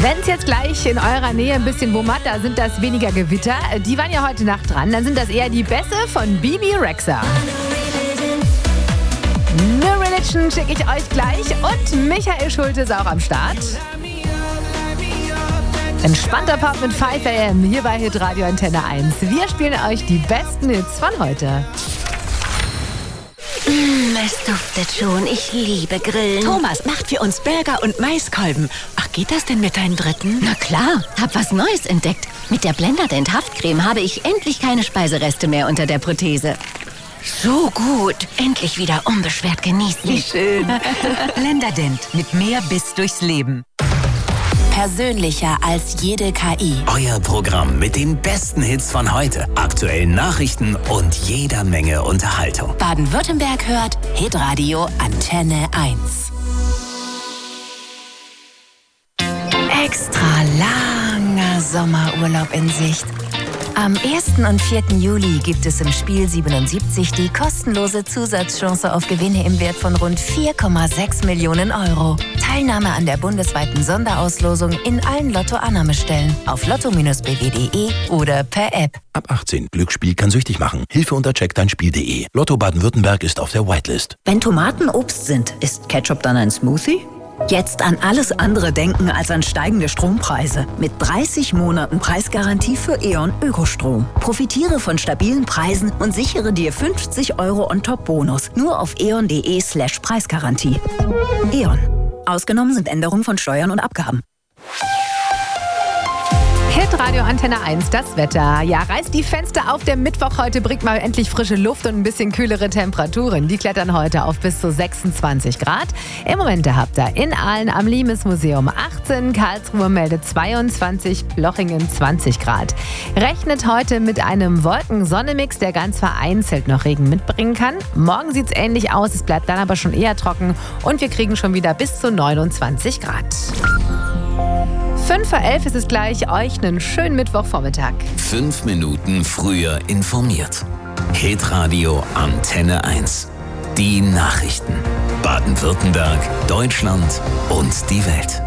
Wenn es jetzt gleich in eurer Nähe ein bisschen wummert, da sind das weniger Gewitter. Die waren ja heute Nacht dran. Dann sind das eher die Bässe von Bibi Rexha. New Religion schicke ich euch gleich. Und Michael Schulte ist auch am Start. Entspannter Pop mit 5 AM hier bei Hitradio Antenne 1. Wir spielen euch die besten Hits von heute. Es duftet schon. Ich liebe Grillen. Thomas macht für uns Burger und Maiskolben. Ach, geht das denn mit deinen Dritten? Na klar, hab was Neues entdeckt. Mit der Blenderdent Haftcreme habe ich endlich keine Speisereste mehr unter der Prothese. So gut. Endlich wieder unbeschwert genießen. Wie schön. Blenderdent mit mehr Biss durchs Leben. Persönlicher als jede KI. Euer Programm mit den besten Hits von heute, aktuellen Nachrichten und jeder Menge Unterhaltung. Baden-Württemberg hört Hitradio Antenne 1. Extra langer Sommerurlaub in Sicht. Am 1. und 4. Juli gibt es im Spiel 77 die kostenlose Zusatzchance auf Gewinne im Wert von rund 4,6 Millionen Euro. Teilnahme an der bundesweiten Sonderauslosung in allen Lotto-Annahmestellen auf lotto-bw.de oder per App. Ab 18. Glücksspiel kann süchtig machen. Hilfe unter checkdeinspiel.de. Lotto Baden-Württemberg ist auf der Whitelist. Wenn Tomaten Obst sind, ist Ketchup dann ein Smoothie? Jetzt an alles andere denken als an steigende Strompreise. Mit 30 Monaten Preisgarantie für E.ON Ökostrom. Profitiere von stabilen Preisen und sichere dir 50 € on-top-Bonus. Nur auf eon.de/Preisgarantie. E.ON. Ausgenommen sind Änderungen von Steuern und Abgaben. Hitradio Antenne 1, das Wetter. Ja, reißt die Fenster auf. Der Mittwoch heute bringt mal endlich frische Luft und ein bisschen kühlere Temperaturen. Die klettern heute auf bis zu 26 Grad. Im Moment habt ihr in Aalen am Limes-Museum 18, Karlsruhe meldet 22, Plochingen 20 Grad. Rechnet heute mit einem Wolken-Sonne-Mix, der ganz vereinzelt noch Regen mitbringen kann. Morgen sieht es ähnlich aus, es bleibt dann aber schon eher trocken und wir kriegen schon wieder bis zu 29 Grad. 5:11 ist es gleich. Euch einen schönen Mittwochvormittag. 5 Minuten früher informiert. Hitradio Antenne 1. Die Nachrichten. Baden-Württemberg, Deutschland und die Welt.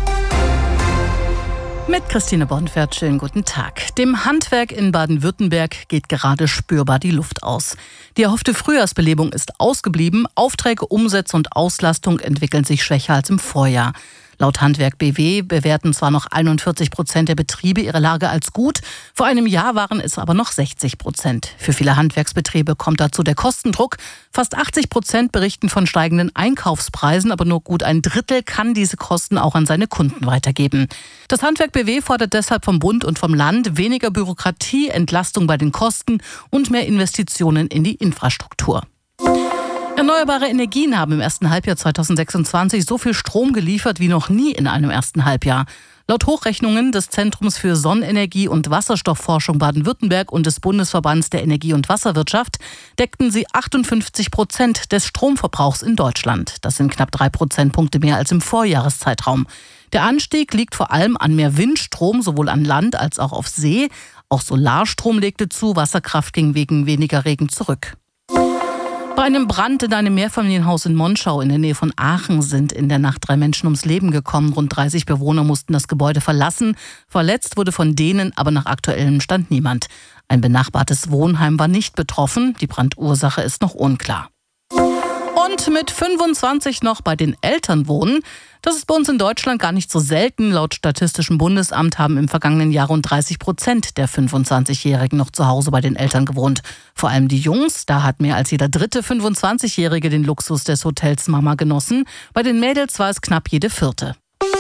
Mit Christine Bornfeld, schönen guten Tag. Dem Handwerk in Baden-Württemberg geht gerade spürbar die Luft aus. Die erhoffte Frühjahrsbelebung ist ausgeblieben. Aufträge, Umsätze und Auslastung entwickeln sich schwächer als im Vorjahr. Laut Handwerk BW bewerten zwar noch 41% der Betriebe ihre Lage als gut, vor einem Jahr waren es aber noch 60%. Für viele Handwerksbetriebe kommt dazu der Kostendruck. Fast 80% berichten von steigenden Einkaufspreisen, aber nur gut ein Drittel kann diese Kosten auch an seine Kunden weitergeben. Das Handwerk BW fordert deshalb vom Bund und vom Land weniger Bürokratie, Entlastung bei den Kosten und mehr Investitionen in die Infrastruktur. Erneuerbare Energien haben im ersten Halbjahr 2026 so viel Strom geliefert wie noch nie in einem ersten Halbjahr. Laut Hochrechnungen des Zentrums für Sonnenenergie und Wasserstoffforschung Baden-Württemberg und des Bundesverbands der Energie- und Wasserwirtschaft deckten sie 58% des Stromverbrauchs in Deutschland. Das sind knapp 3 Prozentpunkte mehr als im Vorjahreszeitraum. Der Anstieg liegt vor allem an mehr Windstrom, sowohl an Land als auch auf See. Auch Solarstrom legte zu, Wasserkraft ging wegen weniger Regen zurück. Bei einem Brand in einem Mehrfamilienhaus in Monschau in der Nähe von Aachen sind in der Nacht 3 Menschen ums Leben gekommen. Rund 30 Bewohner mussten das Gebäude verlassen. Verletzt wurde von denen aber nach aktuellem Stand niemand. Ein benachbartes Wohnheim war nicht betroffen. Die Brandursache ist noch unklar. Und mit 25 noch bei den Eltern wohnen. Das ist bei uns in Deutschland gar nicht so selten. Laut Statistischem Bundesamt haben im vergangenen Jahr rund 30% der 25-Jährigen noch zu Hause bei den Eltern gewohnt. Vor allem die Jungs, da hat mehr als jeder dritte 25-Jährige den Luxus des Hotels Mama genossen. Bei den Mädels war es knapp jede vierte.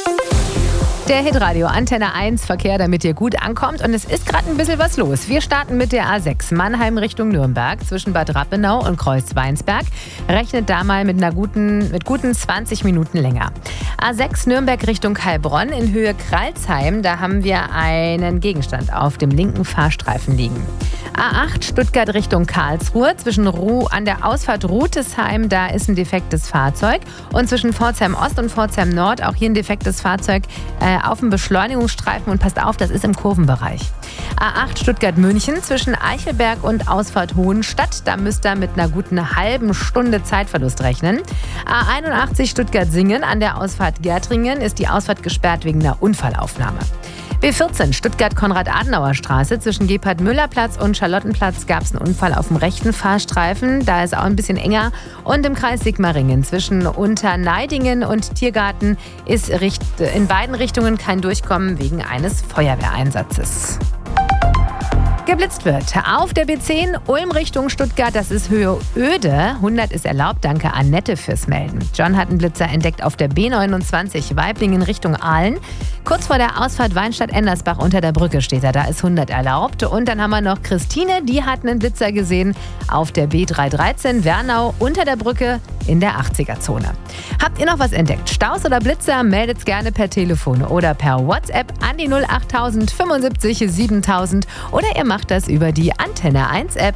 Der Hitradio Antenne 1 Verkehr, damit ihr gut ankommt. Und es ist gerade ein bisschen was los. Wir starten mit der A6 Mannheim Richtung Nürnberg zwischen Bad Rappenau und Kreuzweinsberg. Rechnet da mal mit guten 20 Minuten länger. A6 Nürnberg Richtung Heilbronn in Höhe Kralsheim. Da haben wir einen Gegenstand auf dem linken Fahrstreifen liegen. A8 Stuttgart Richtung Karlsruhe. Zwischen an der Ausfahrt Rutesheim, da ist ein defektes Fahrzeug. Und zwischen Pforzheim Ost und Pforzheim Nord auch hier ein defektes Fahrzeug auf dem Beschleunigungsstreifen. Und passt auf, das ist im Kurvenbereich. A8 Stuttgart-München zwischen Eichelberg und Ausfahrt Hohenstadt. Da müsst ihr mit einer guten halben Stunde Zeitverlust rechnen. A81 Stuttgart-Singen an der Ausfahrt Gärtringen ist die Ausfahrt gesperrt wegen einer Unfallaufnahme. B14 Stuttgart-Konrad-Adenauer-Straße. Zwischen Gebhard-Müller-Platz und Charlottenplatz gab es einen Unfall auf dem rechten Fahrstreifen. Da ist auch ein bisschen enger. Und im Kreis Sigmaringen zwischen Unterneidingen und Tiergarten ist in beiden Richtungen kein Durchkommen wegen eines Feuerwehreinsatzes. Geblitzt wird. Auf der B10 Ulm Richtung Stuttgart, das ist Höhe Öde. 100 ist erlaubt, danke Annette fürs Melden. John hat einen Blitzer entdeckt auf der B29 Weiblingen Richtung Aalen. Kurz vor der Ausfahrt Weinstadt-Endersbach unter der Brücke steht er, da ist 100 erlaubt. Und dann haben wir noch Christine, die hat einen Blitzer gesehen auf der B313 Wernau unter der Brücke in der 80er-Zone. Habt ihr noch was entdeckt? Staus oder Blitzer? Meldet gerne per Telefon oder per WhatsApp an die 08000 75 7000 oder ihr macht das über die Antenne 1 App.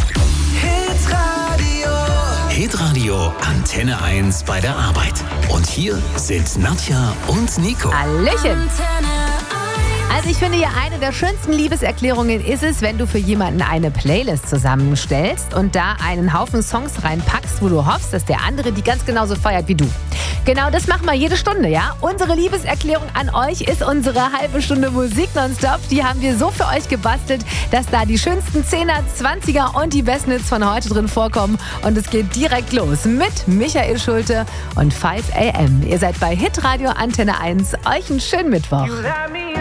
Hitradio Antenne 1 bei der Arbeit. Und hier sind Nadja und Nico. Hallöchen! Also ich finde ja, eine der schönsten Liebeserklärungen ist es, wenn du für jemanden eine Playlist zusammenstellst und da einen Haufen Songs reinpackst, wo du hoffst, dass der andere die ganz genauso feiert wie du. Genau das machen wir jede Stunde, ja? Unsere Liebeserklärung an euch ist unsere halbe Stunde Musik nonstop. Die haben wir so für euch gebastelt, dass da die schönsten 10er, 20er und die besten Hits von heute drin vorkommen. Und es geht direkt los mit Michael Schulte und 5 AM. Ihr seid bei Hitradio Antenne 1. Euch einen schönen Mittwoch.